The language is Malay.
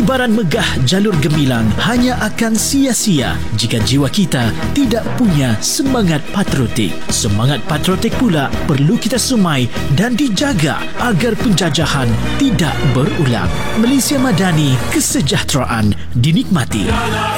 Liburan megah jalur gemilang hanya akan sia-sia jika jiwa kita tidak punya semangat patriotik. Semangat patriotik pula perlu kita sumai dan dijaga agar penjajahan tidak berulang. Malaysia Madani, kesejahteraan dinikmati.